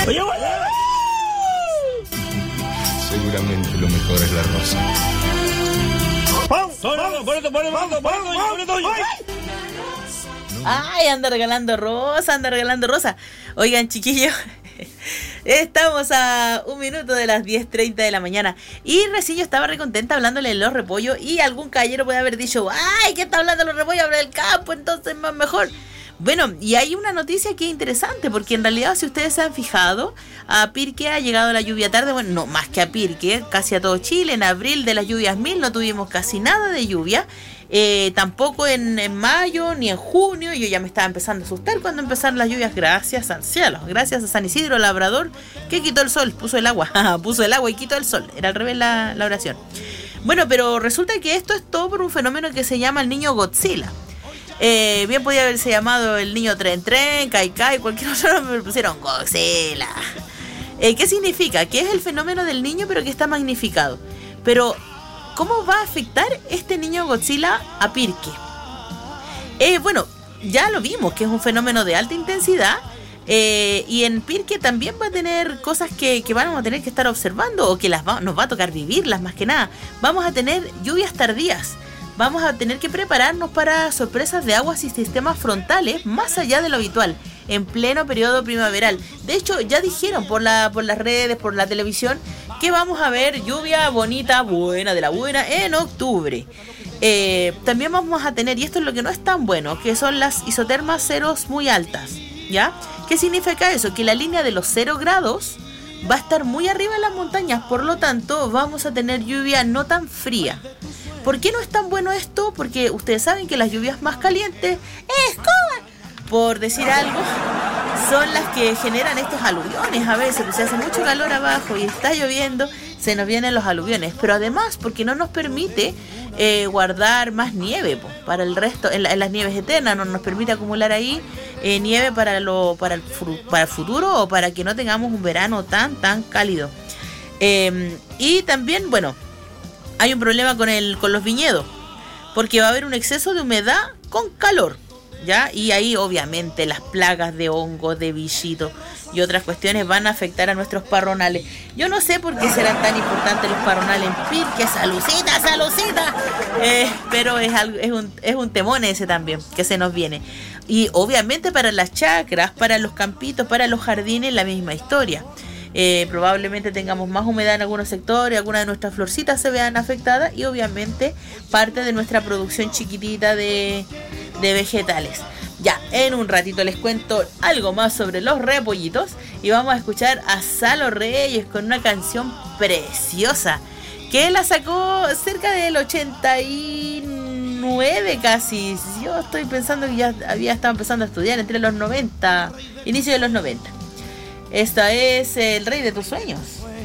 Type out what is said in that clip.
Oye, bueno. Seguramente lo mejor es la rosa. Ay, anda regalando rosa. Oigan, chiquillos, estamos a 1 minuto de las 10:30 de la mañana. Y recién yo estaba recontenta hablándole de los repollos. Y algún caballero puede haber dicho: ay, ¿qué está hablando de los repollos? Habla del campo, entonces más mejor. Bueno, y hay una noticia que es interesante, porque en realidad, si ustedes se han fijado, a Pirque ha llegado la lluvia tarde. Bueno, no, más que a Pirque, casi a todo Chile. En abril de las lluvias 1000 no tuvimos casi nada de lluvia. Tampoco en mayo ni en junio. Yo ya me estaba empezando a asustar cuando empezaron las lluvias. Gracias al cielo, gracias a San Isidro Labrador, que quitó el sol, puso el agua puso el agua y quitó el sol. Era al revés la oración. Bueno, pero resulta que esto es todo por un fenómeno que se llama el niño Godzilla. Bien podía haberse llamado el niño Tren, Kai, cualquier otro nombre, me pusieron Godzilla. ¿Qué significa? Que es el fenómeno del niño, pero que está magnificado. Pero ¿cómo va a afectar este niño Godzilla a Pirque? Bueno, ya lo vimos, que es un fenómeno de alta intensidad. Y en Pirque también va a tener cosas que vamos a tener que estar observando, o que nos va a tocar vivirlas más que nada. Vamos a tener lluvias tardías. Vamos a tener que prepararnos para sorpresas de aguas y sistemas frontales más allá de lo habitual, en pleno periodo primaveral. De hecho, ya dijeron por las redes, por la televisión, que vamos a ver lluvia bonita, buena de la buena, en octubre. También vamos a tener, y esto es lo que no es tan bueno, que son las isotermas ceros muy altas, ¿ya? ¿Qué significa eso? Que la línea de los 0 grados va a estar muy arriba en las montañas, por lo tanto vamos a tener lluvia no tan fría. ¿Por qué no es tan bueno esto? Porque ustedes saben que las lluvias más calientes, por decir algo, son las que generan estos aluviones. A veces, pues, se hace mucho calor abajo y está lloviendo, se nos vienen los aluviones. Pero además, porque no nos permite guardar más nieve para el resto, en las nieves eternas, no nos permite acumular ahí nieve para el futuro, o para que no tengamos un verano tan cálido. Y también, bueno, hay un problema con los viñedos, porque va a haber un exceso de humedad con calor, ¿ya? Y ahí obviamente las plagas de hongos, de bichitos y otras cuestiones van a afectar a nuestros parronales. Yo no sé por qué serán tan importantes los parronales en Pirque, salucita, pero es un temón ese también que se nos viene. Y obviamente para las chacras, para los campitos, para los jardines, la misma historia. Probablemente tengamos más humedad en algunos sectores, algunas de nuestras florcitas se vean afectadas, y obviamente parte de nuestra producción chiquitita de vegetales. Ya, en un ratito les cuento algo más sobre los repollitos, y vamos a escuchar a Salo Reyes con una canción preciosa que la sacó cerca del 89 casi. Yo estoy pensando que ya había estado empezando a estudiar inicio de los 90. Esta es El Rey de tus Sueños.